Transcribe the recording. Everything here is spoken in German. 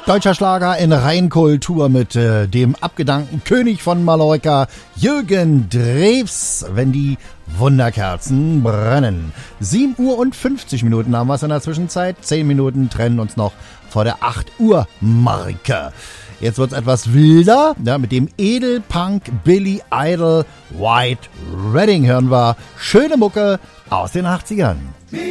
Deutscher Schlager in Reinkultur mit dem abgedankten König von Mallorca, Jürgen Drews, wenn die Wunderkerzen brennen. 7 Uhr und 50 Minuten haben wir es in der Zwischenzeit. 10 Minuten trennen uns noch vor der 8 Uhr Marke. Jetzt wird es etwas wilder. Ja, mit dem Edelpunk Billy Idol White Wedding hören wir schöne Mucke aus den 80ern.